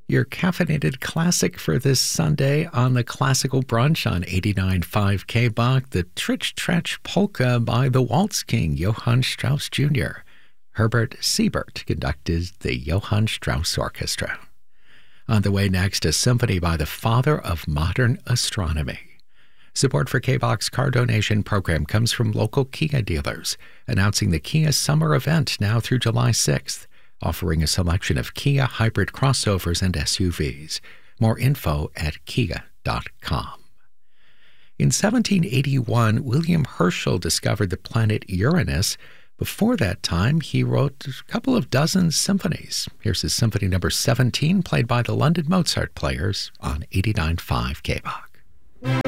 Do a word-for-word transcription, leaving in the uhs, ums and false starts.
Your caffeinated classic for this Sunday on the Classical Brunch on eighty-nine point five K B A C, the Tritch Tretch Polka by the Waltz King, Johann Strauss Junior Herbert Siebert conducted the Johann Strauss Orchestra. On the way next, a symphony by the father of modern astronomy. Support for K B A C's car donation program comes from local Kia dealers, announcing the Kia Summer Event now through July sixth, offering a selection of Kia hybrid crossovers and S U Vs. More info at kia dot com. In seventeen eighty-one, William Herschel discovered the planet Uranus. Before that time, he wrote a couple of dozen symphonies. Here's his Symphony Number seventeen, played by the London Mozart Players on eighty-nine point five K B A C.